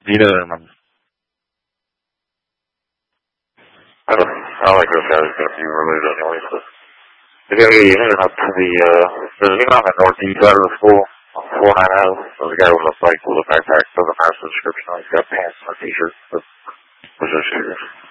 He doesn't remember. I don't like those guys that you related anyway, so. They gotta get in up to the, there's even on the northeast side of the school, on 490, there's a guy with a bike with a backpack, doesn't match the description, he's got pants and a t-shirt, was just serious.